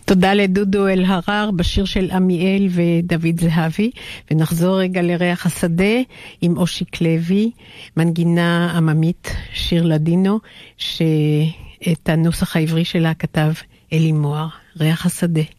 תודה לדודו אלהרר בשיר של עמיאל ודוד זהבי, ונחזור רגע לריח השדה עם אושיק לוי, מנגינה עממית, שיר לדינו, שאת הנוסח העברי שלה כתב אלי מוהר, ריח השדה.